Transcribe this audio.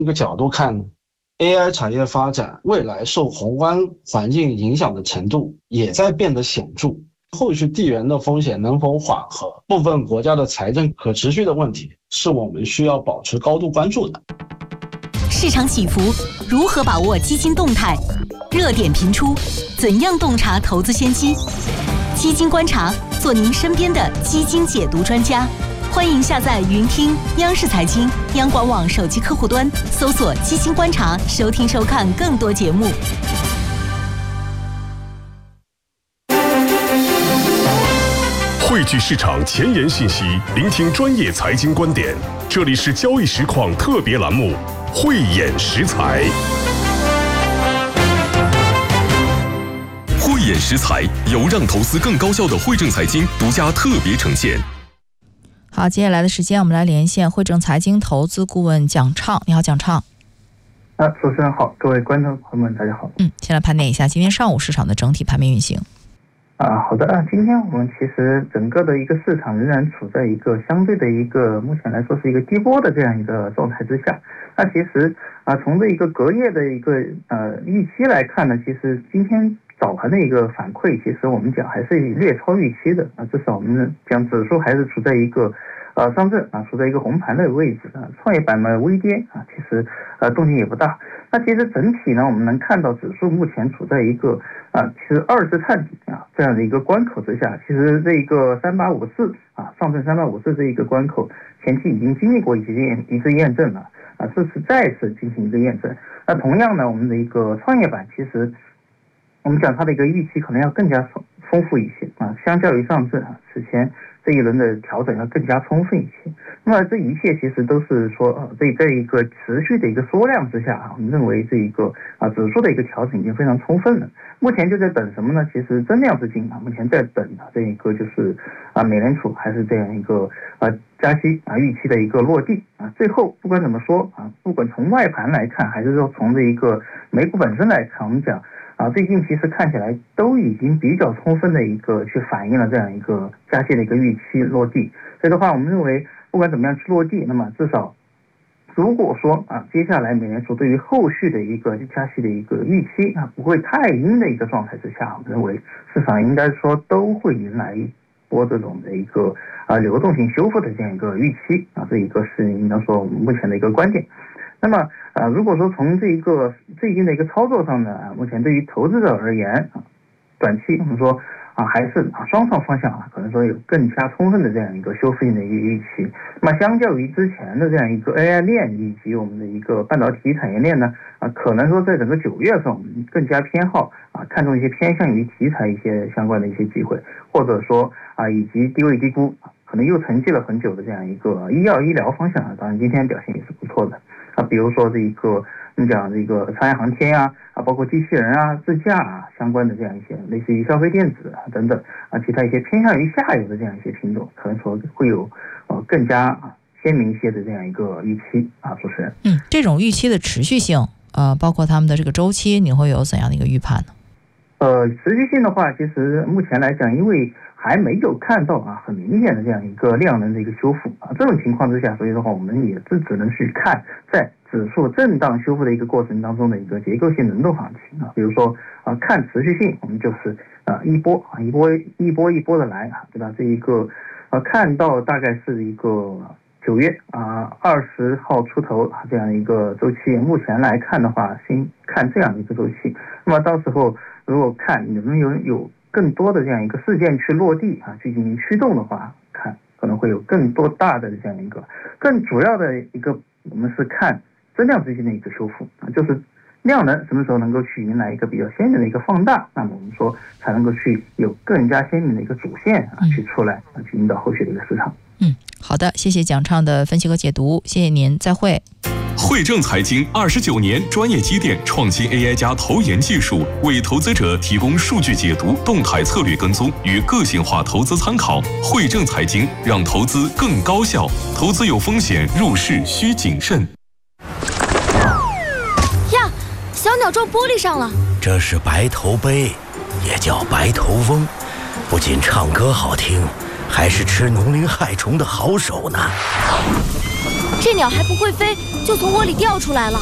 这个角度看 AI 产业发展未来受宏观环境影响的程度也在变得显著，后续地缘的风险能否缓和，部分国家的财政可持续的问题，是我们需要保持高度关注的。 市场起伏，如何把握基金动态？热点频出，怎样洞察投资先机？基金观察，做您身边的基金解读专家。欢迎下载云听央视财经、央广网手机客户端，搜索基金观察，收听收看更多节目。 汇聚市场前沿信息，聆听专业财经观点。这里是交易实况特别栏目，慧眼识财。慧眼识财由让投资更高效的汇正财经独家特别呈现。 好，接下来的时间我们来连线汇正财经投资顾问蒋畅。你好，蒋畅。 主持人好，各位观众朋友们大家好。 先来盘点一下今天上午市场的整体盘面运行。 好的，今天我们其实整个的一个市场仍然处在一个相对的一个目前来说是一个低波的这样一个状态之下。那其实从这一个隔夜的一个预期来看呢，其实今天早盘的一个反馈，其实我们讲还是略超预期的至少我们讲指数还是处在一个上证处在一个红盘的位置创业板呢微跌其实动静也不大。那其实整体呢，我们能看到指数目前处在一个其实二次探底这样的一个关口之下。其实这一个3854上证3854这一个关口前期已经经历过一次验证了这次再次进行一个验证。那同样呢，我们的一个创业板其实我们讲它的一个预期可能要更加丰富一些相较于上证此前这一轮的调整要更加充分一些。那么这一切其实都是说在一个持续的一个缩量之下我们认为这一个指数的一个调整已经非常充分了。目前就在等什么呢？其实增量资金目前在等这一个就是美联储还是这样一个加息预期的一个落地最后不管怎么说不管从外盘来看还是说从这一个美股本身来看，我们讲最近其实看起来都已经比较充分的一个去反映了这样一个加息的一个预期落地。所以的话，我们认为不管怎么样去落地，那么至少如果说接下来美联储对于后续的一个加息的一个预期不会太阴的一个状态之下，我们认为市场应该说都会迎来一波这种的一个流动性修复的这样一个预期这一个是应当说我们目前的一个观点。那么如果说从这一个最近的一个操作上呢目前对于投资者而言短期我们说还是双向方向可能说有更加充分的这样一个修复性的一个预期。那么相较于之前的这样一个 AI 链以及我们的一个半导体产业链呢可能说在整个9月份我们更加偏好看重一些偏向于题材一些相关的一些机会，或者说以及低位低估可能又沉寂了很久的这样一个医疗方向当然今天表现也是不错的比如说这一个我们讲这个长洋航天包括机器人自驾相关的这样一些类似于消费电子等等其他一些偏向于下游的这样一些品种，可能说会有更加鲜明一些的这样一个预期主持人。 这种预期的持续性包括他们的这个周期，你会有怎样的一个预判呢？ 持续性的话，其实目前来讲，因为还没有看到很明显的这样一个量能的一个修复这种情况之下，所以的话我们也是只能去看在指数震荡修复的一个过程当中的一个结构性轮动行情比如说看持续性，我们就是一波的来对吧？这一个看到大概是一个9月20号出头这样一个周期，目前来看的话先看这样的一个周期。那么到时候如果看有没有更多的这样一个事件去落地去进行驱动的话，看可能会有更多大的这样一个更主要的一个我们是看增量资金的一个修复就是量能什么时候能够去迎来一个比较鲜明的一个放大，那么我们说才能够去有更加鲜明的一个主线去出来去引导后续的一个市场。 好的，谢谢蒋畅的分析和解读，谢谢您，再会。 汇正财经29年专业积淀，创新 AI 加投研技术，为投资者提供数据解读、动态策略跟踪与个性化投资参考。汇正财经让投资更高效，投资有风险，入市需谨慎。 呀，小鸟撞玻璃上了。 这是白头杯，也叫白头翁，不仅唱歌好听，还是吃农林害虫的好手呢。 这鸟还不会飞，就从窝里掉出来了。